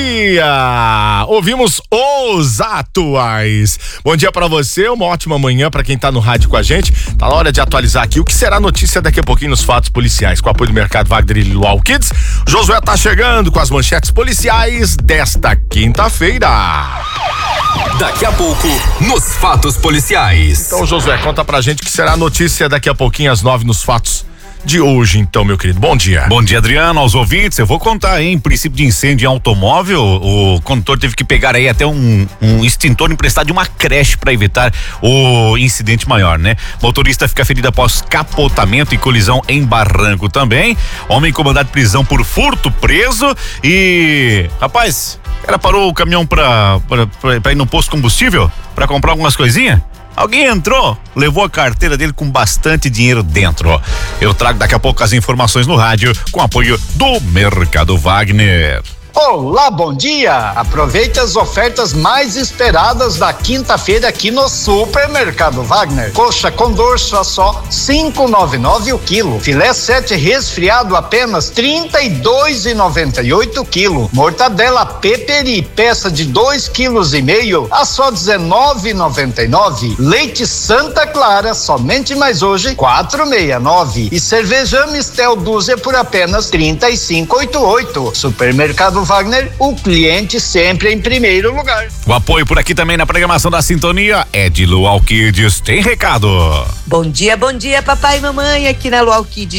dia! Ouvimos os atuais. Bom dia pra você, uma ótima manhã pra quem tá no rádio com a gente. Tá na hora de atualizar aqui o que será notícia daqui a pouquinho nos fatos policiais. Com o apoio do Mercado Wagner e Luau Kids, Josué tá chegando com as manchetes policiais desta quinta-feira. Daqui a pouco, nos fatos policiais. Então, Josué, conta pra gente o que será notícia daqui a pouquinho às 9 nos fatos de hoje, então, meu querido. Bom dia. Bom dia, Adriano, aos ouvintes. Eu vou contar, hein? Princípio de incêndio em automóvel, o condutor teve que pegar aí até um extintor emprestado de uma creche para evitar o incidente maior, né? Motorista fica ferido após capotamento e colisão em barranco também. Homem comandado de prisão por furto preso e, rapaz, o cara parou o caminhão pra ir no posto de combustível pra comprar algumas coisinhas. Alguém entrou, levou a carteira dele com bastante dinheiro dentro. Eu trago daqui a pouco as informações no rádio com apoio do Mercado Wagner. Olá, bom dia! Aproveite as ofertas mais esperadas da quinta-feira aqui no Supermercado Wagner. Coxa com dorso a só R$5,99 o quilo. Filé 7 resfriado apenas R$32,98 o quilo. Mortadela Peperi, peça de 2,5 kg a só R$19,99. Leite Santa Clara, somente mais hoje R$4,69. E cerveja Mistel dúzia por apenas R$35,88. Supermercado Wagner, o cliente sempre em primeiro lugar. O apoio por aqui também na programação da Sintonia é de Luau Kids. Tem recado. Bom dia, papai e mamãe aqui na Luau Kids.